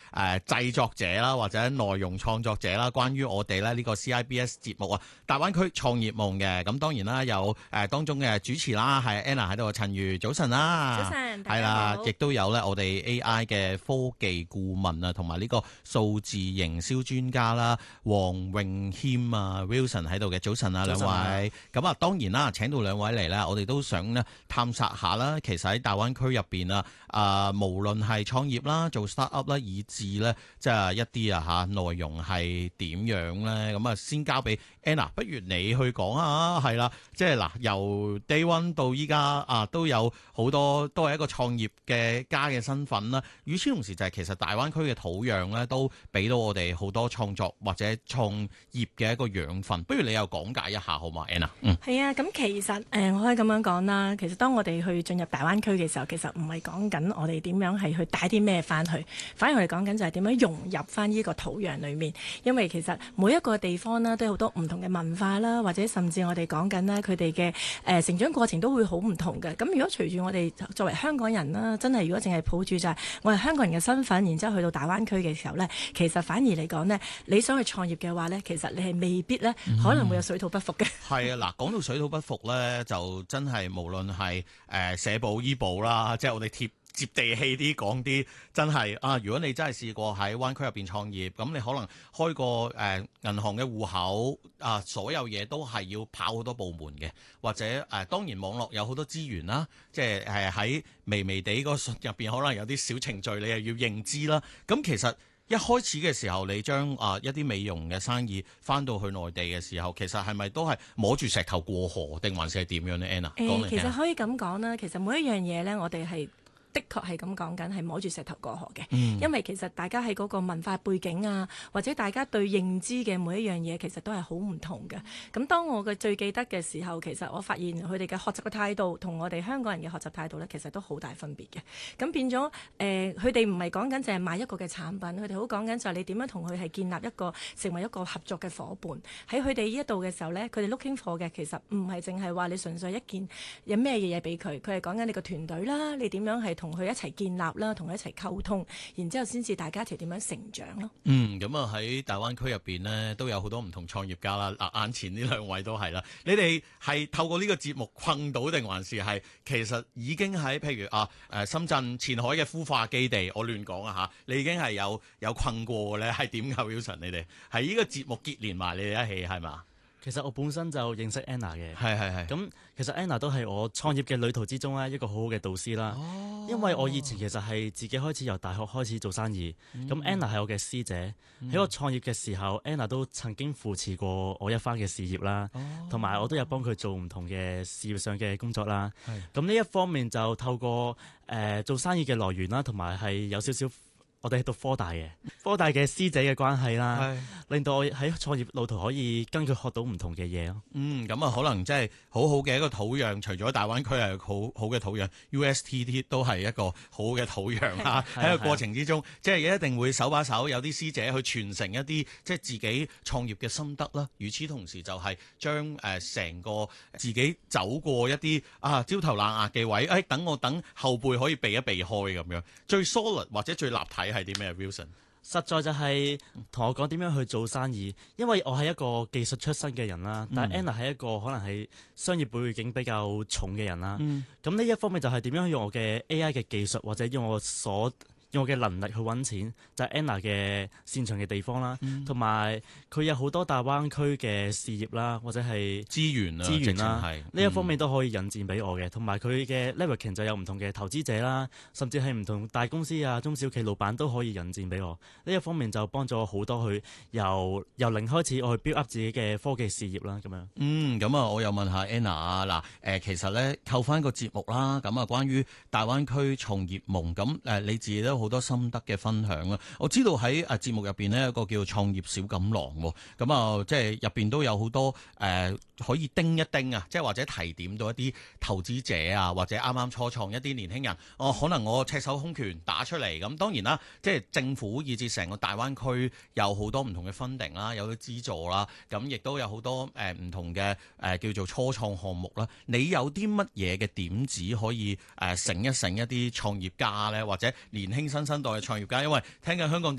製作者啦，或者內容創作者啦，關於我哋咧呢個 CIBS 節目啊，大灣區創業夢嘅。咁當然啦，有當中嘅主持啦，係 Anna 喺度，陳瑜早晨啦， 早晨， 係啦，亦都有咧我哋 AI 嘅科技顧問啊，同埋呢個數字營銷專家啦，黃詠謙啊 Wilson 喺度嘅。早晨啊，兩位。咁啊，當然啦，請到兩位嚟咧，我哋都想咧探索下啦。其實喺大灣區入邊啊，無論係創業啦、做 startup 啦，以至咧即係一啲內容係點樣咧？咁啊，先交俾 Anna， 不如你去講啊，係啦，即係嗱，由 Day One 到依家都有好多都係一個創業嘅家嘅身份啦。與此同時，就係其實大灣區嘅土壤咧，都俾到我哋好多創作或者創業嘅一個養分。不如你又講解一下好嘛 ，Anna？ 係啊，咁其實我可以咁樣講啦。其實當我哋去進入大灣區嘅時候，其實唔係講緊我哋點樣係去帶啲咩翻去，反而我哋講緊就係點樣融入翻呢個土壤裏面。因為其實每一個地方啦，都有好多唔同嘅文化啦，或者甚至我哋講緊啦，佢哋嘅成長過程都會好唔同嘅。咁如果隨住我哋作為香港人啦，真係如果淨係抱住就係我係香港人嘅身份，然之後去到大灣區嘅時候呢，其實反而嚟講呢，你想去創業嘅話呢，其實你係未必呢，可能會有水土不服嘅。 係啊，嗱，講到水土不服呢，就真係無論係社保醫保啦，即係我哋接地氣啲講啲，真係如果你真係試過喺灣區入邊創業，咁你可能開個銀行嘅戶口所有嘢都係要跑好多部門嘅，或者當然網絡有好多資源啦，即係喺微微地個信入邊可能有啲小程序，你又要認知啦。咁其實一開始嘅時候，你將一啲美容嘅生意翻到去內地嘅時候，其實係咪都係摸住石頭過河，定還是係點樣呢 Anna？ 其實可以咁講啦，其實每一樣嘢呢，我哋係的確係咁講緊，係摸住石頭過河嘅。因為其實大家喺嗰個文化背景啊，或者大家對認知嘅每一樣嘢，其實都係好唔同嘅。咁當我嘅最記得嘅時候，其實我發現佢哋嘅學習嘅態度同我哋香港人嘅學習態度呢，其實都好大分別嘅。咁變咗佢哋唔係講緊淨係賣一個嘅產品，佢哋好講緊就係你點樣同佢係建立一個成為一個合作嘅伙伴。喺佢哋呢一度嘅時候呢，佢哋 looking for 嘅其實唔係淨係話你純粹一件有咩嘢俾佢，佢係講緊你個團隊啦，你點樣係同佢一齊建立啦，同佢一齊溝通，然之後先至大家一齊點樣成長咯。 咁啊喺大灣區入邊呢，都有好多唔同創業家啦。眼前呢兩位都係啦。你哋係透過呢個節目困到，定還是係其實已經喺譬如深圳前海嘅孵化基地，我亂講啊嚇，你已經係有困過嘅咧？係點㗎 Wilson？你哋係呢個節目結連埋你哋一起係嘛？ 其實我本身就認識 Anna 嘅， 係。 咁其實 Anna 都係我創業嘅旅途之中咧一個好好嘅導師啦。因為我以前其實係自己開始由大學開始做生意，咁 Anna 係我嘅師姐，喺我創業嘅時候，Anna 都曾經扶持過我一番嘅事業啦，同埋我都有幫佢做唔同嘅事業上嘅工作啦。咁呢一方面就透過做生意嘅來源啦，同埋係有少少。我哋喺讀科大嘅師姐嘅關係啦，令到我喺創業路途可以跟佢學到唔同嘅嘢咯。 咁啊，可能真係好好嘅一個土壤。除咗大灣區係好好嘅土壤 ，USTT 都係一個好好嘅土壤啦。喺個過程之中，即係一定會手把手有啲師姐去傳承一啲即係自己創業嘅心得啦。與此同時，就係將成個自己走過一啲焦頭爛額嘅位，等後輩可以避一避開咁樣。最 solid 或者最立體係啲咩 Wilson？ 實在就係同我講點樣去做生意，因為我係一個技術出身嘅人啦，但係 Anna 係一個可能係商業背景比較重嘅人啦。咁呢一方面就係點樣用我嘅 AI 嘅技術，或者用我嘅能力去揾錢，就係 Anna 嘅擅長嘅地方啦。同埋佢有好多大灣區嘅事業啦，或者係資源啦，呢一方面都可以引薦俾我嘅。同埋佢嘅 networking 就有唔同嘅投資者啦，甚至係唔同大公司啊、中小企老闆都可以引薦俾我。呢一方面就幫咗我好多去由零開始，我去 build up 自己嘅科技事業啦，咁樣。 咁我又問下 Anna 啊，其實咧扣翻個節目啦，咁關於大灣區創業夢，咁你自己都好多心得嘅分享啦。我知道喺節目入邊呢，有一個叫創業小錦囊，咁即係入邊都有好多可以叮一叮啊，即係或者提點到一啲投資者啊，或者啱啱初創一啲年輕人，可能我赤手空拳打出嚟。咁當然啦，即係政府以至成個大灣區有好多唔同嘅 funding 啦，有啲資助啦，咁亦都有好多唔同嘅叫做初創項目啦。你有啲乜嘢嘅點子可以醒一醒一啲創業家呢？或者年輕新生代嘅創業家？因為聽緊香港